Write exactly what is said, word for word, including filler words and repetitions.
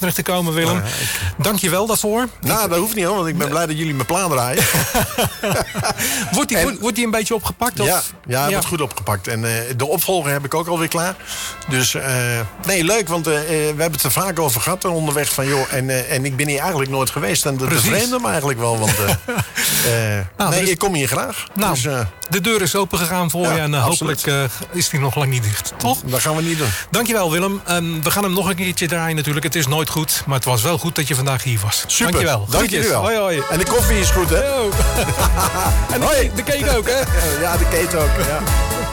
Utrecht te komen, Willem. Ja, ik... Dank je wel daarvoor. Nou, dat hoeft niet hoor, want ik ben blij dat jullie mijn plan draaien. wordt, die, en... wordt, wordt die een beetje opgepakt? Of? Ja, ja, hij ja. wordt goed opgepakt. En uh, de opvolger heb ik ook alweer klaar. Dus uh, nee, leuk, want uh, we hebben het er vaak over gehad onderweg. Van, joh, en, uh, en ik ben hier eigenlijk nooit geweest. En dat bevreemde me eigenlijk wel. Want uh, uh, nou, nee, dus... ik kom hier graag. Nou, dus, uh, de deur is open gegaan voor ja, je. En uh, hopelijk uh, is die nog lang niet dicht. Toch? Dat gaan we niet doen. Dankjewel, Willem. Um, we gaan hem nog een keertje draaien natuurlijk. Het is nooit goed, maar het was wel goed dat je vandaag hier was. Super. Dankjewel. Dank jullie wel. Hoi, hoi. En de koffie is goed, hè? en de, de cake ook, hè? Ja, de cake ook, ja.